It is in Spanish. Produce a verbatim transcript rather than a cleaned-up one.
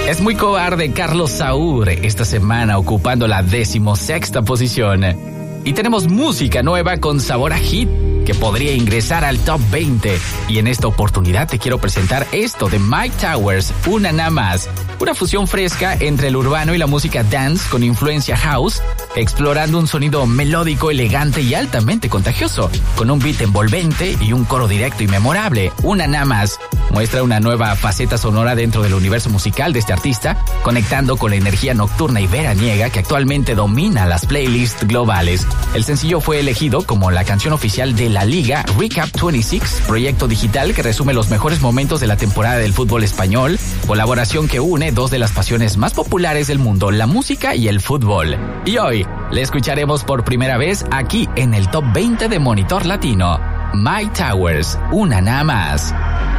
Es muy cobarde Carlos Saúl esta semana ocupando la decimosexta posición. Y tenemos música nueva con sabor a hit que podría ingresar al top veinte. Y en esta oportunidad te quiero presentar esto de Mike Towers, Una Nada Más. Una fusión fresca entre el urbano y la música dance con influencia house, explorando un sonido melódico, elegante y altamente contagioso, con un beat envolvente y un coro directo y memorable. Una Nada Más muestra una nueva faceta sonora dentro del universo musical de este artista, conectando con la energía nocturna y veraniega que actualmente domina las playlists globales. El sencillo fue elegido como la canción oficial de la Liga Recap veintiséis, proyecto digital que resume los mejores momentos de la temporada del fútbol español, colaboración que une dos de las pasiones más populares del mundo, la música y el fútbol. Y hoy le escucharemos por primera vez aquí en el top veinte de Monitor Latino. Mike Towers, Una Nada Más.